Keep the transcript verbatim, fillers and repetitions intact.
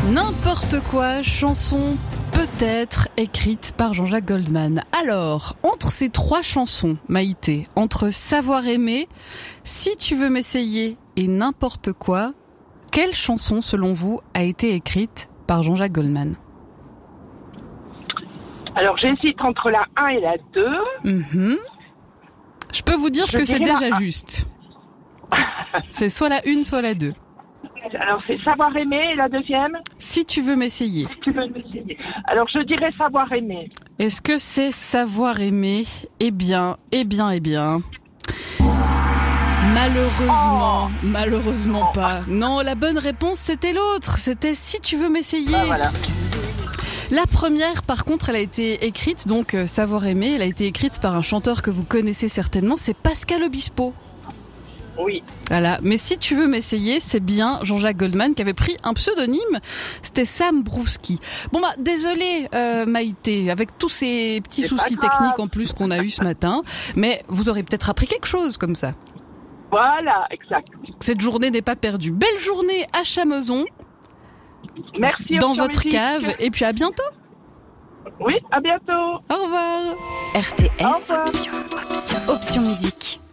N'importe quoi, chanson peut-être écrite par Jean-Jacques Goldman. Alors, entre ces trois chansons, Maïté, entre Savoir aimer, Si tu veux m'essayer et N'importe quoi, quelle chanson, selon vous, a été écrite par Jean-Jacques Goldman ? Alors, j'hésite entre la un et la deux. Mmh. Je peux vous dire Je que c'est déjà la... juste. C'est soit la une, soit la deux. Alors, c'est Savoir aimer et la deuxième ? Si tu veux m'essayer. Si tu veux m'essayer. Alors, je dirais Savoir aimer. Est-ce que c'est Savoir aimer ? Eh bien, eh bien, eh bien... Malheureusement, oh malheureusement oh. pas. Non, la bonne réponse, c'était l'autre. C'était Si tu veux m'essayer. Ah, voilà. La première, par contre, elle a été écrite, donc euh, Savoir aimer, elle a été écrite par un chanteur que vous connaissez certainement, c'est Pascal Obispo. Oui. Voilà, mais Si tu veux m'essayer, c'est bien Jean-Jacques Goldman qui avait pris un pseudonyme, c'était Sam Brousky. Bon bah, désolé euh, Maïté, avec tous ces petits c'est soucis techniques en plus qu'on a eu ce matin, mais vous aurez peut-être appris quelque chose comme ça. Voilà, exact. Cette journée n'est pas perdue. Belle journée à Chameson. Merci. Dans votre musique. cave, et puis à bientôt. Oui, à bientôt. Au revoir. R T S, Au revoir. Option, option, option musique.